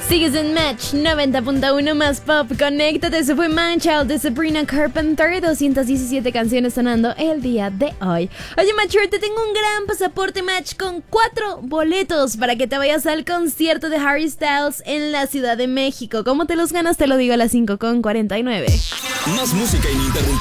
Sigues en Match 90.1 más pop. Conéctate, se fue Manchild de Sabrina Carpenter. 217 canciones sonando el día de hoy. Oye, Matcher, te tengo un gran pasaporte Match con 4 boletos para que te vayas al concierto de Harry Styles en la Ciudad de México. ¿Cómo te los ganas? Te lo digo a las 5:49. Más música ininterrumpida.